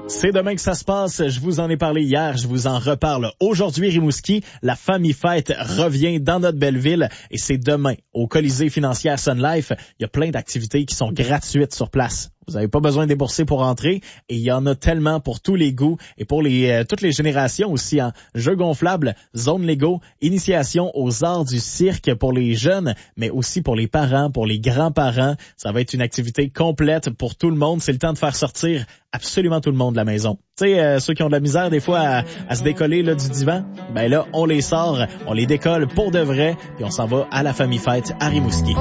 C'est demain que ça se passe. Je vous en ai parlé hier, je vous en reparle aujourd'hui. Rimouski, la Famille Fête revient dans notre belle ville et c'est demain au Colisée financière Sun Life. Il y a plein d'activités qui sont gratuites sur place. Vous n'avez pas besoin de débourser pour entrer et il y en a tellement pour tous les goûts et pour toutes les générations aussi. Jeux gonflables, zone Lego, initiation aux arts du cirque pour les jeunes, mais aussi pour les parents, pour les grands-parents. Ça va être une activité complète pour tout le monde. C'est le temps de faire sortir absolument tout le monde de la maison. Tu sais, ceux qui ont de la misère des fois à se décoller là, du divan, ben là, on les sort, on les décolle pour de vrai, puis on s'en va à la Famille Fête à Rimouski.